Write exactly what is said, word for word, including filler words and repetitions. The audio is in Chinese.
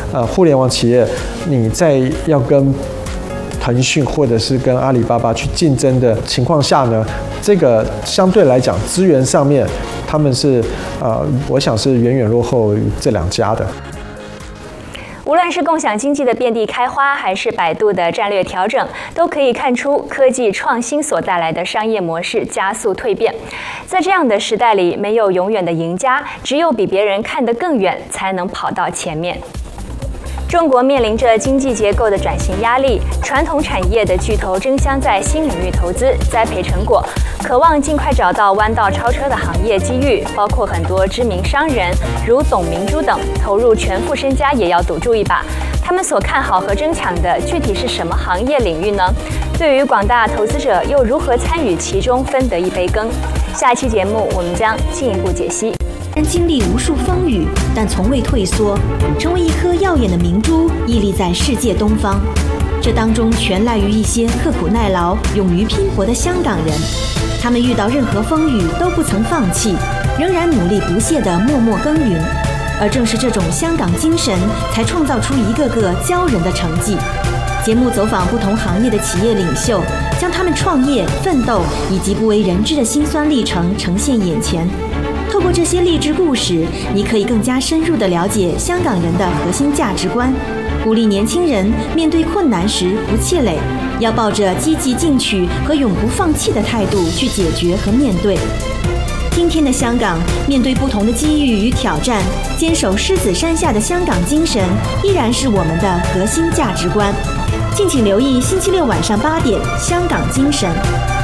呃互联网企业，你在要跟腾讯或者是跟阿里巴巴去竞争的情况下呢，这个相对来讲资源上面，他们是呃，我想是远远落后于这两家的。 无论是共享经济的遍地开花，还是百度的战略调整，都可以看出科技创新所带来的商业模式加速蜕变。在这样的时代里，没有永远的赢家，只有比别人看得更远，才能跑到前面。中国面临着经济结构的转型压力，传统产业的巨头争相在新领域投资，栽培成果，渴望尽快找到弯道超车的行业机遇。包括很多知名商人，如董明珠等，投入全副身家也要赌注一把。他们所看好和争抢的具体是什么行业领域呢？对于广大投资者又如何参与其中，分得一杯羹？下期节目我们将进一步解析。 经历无数风雨，但从未退缩，成为一颗耀眼的明珠，屹立在世界东方。这当中全赖于一些刻苦耐劳、勇于拼搏的香港人。他们遇到任何风雨都不曾放弃，仍然努力不懈地默默耕耘。而正是这种香港精神，才创造出一个个骄人的成绩。节目走访不同行业的企业领袖，将他们创业、奋斗以及不为人知的辛酸历程呈现眼前。透过这些励志故事，你可以更加深入地了解香港人的核心价值观，鼓励年轻人面对困难时不气馁，要抱着积极进取和永不放弃的态度去解决和面对。今天的香港，面对不同的机遇与挑战，坚守狮子山下的香港精神依然是我们的核心价值观。敬请留意星期六晚上八点《香港精神》。